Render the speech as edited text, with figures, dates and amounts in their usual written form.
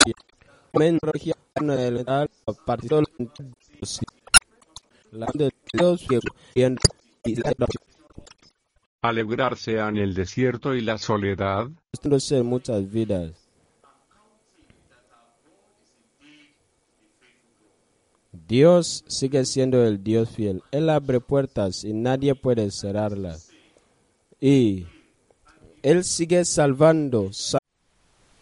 Alegrarse en el desierto y la soledad. En muchas vidas. Dios sigue siendo el Dios fiel. Él abre puertas y nadie puede cerrarlas. Y Él sigue salvando